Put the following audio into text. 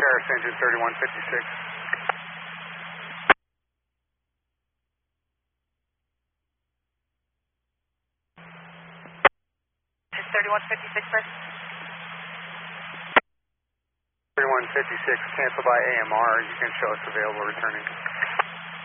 Paris engine 3156. 3156, sir. 3156, cancel by AMR. You can show us available returning.